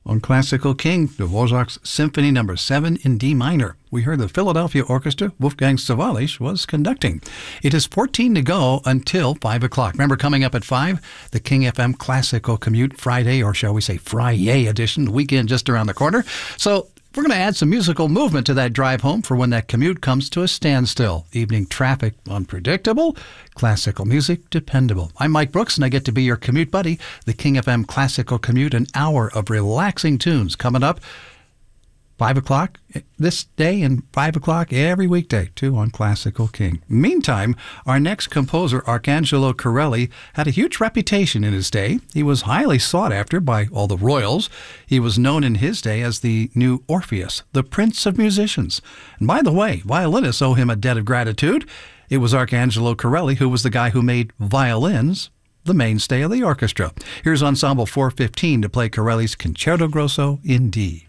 On Classical King, Dvorak's Symphony No. 7 in D minor. We heard the Philadelphia Orchestra Wolfgang Sawallisch was conducting. It is 14 to go until 5 o'clock. Remember, coming up at 5, the King FM Classical Commute Friday, or shall we say Friday edition, the weekend just around the corner. So we're going to add some musical movement to that drive home for when that commute comes to a standstill. Evening traffic unpredictable, classical music dependable. I'm Mike Brooks, and I get to be your commute buddy. The King FM Classical Commute, an hour of relaxing tunes coming up 5 o'clock this day and 5 o'clock every weekday, too, on Classical King. Meantime, our next composer, Arcangelo Corelli, had a huge reputation in his day. He was highly sought after by all the royals. He was known in his day as the new Orpheus, the Prince of Musicians. And by the way, violinists owe him a debt of gratitude. It was Arcangelo Corelli who was the guy who made violins the mainstay of the orchestra. Here's Ensemble 415 to play Corelli's Concerto Grosso in D.